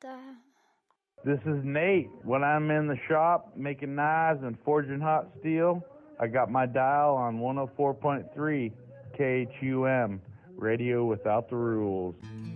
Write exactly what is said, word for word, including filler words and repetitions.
the... This is Nate. When I'm in the shop making knives and forging hot steel, I got my dial on one oh four point three K H U M, radio without the rules.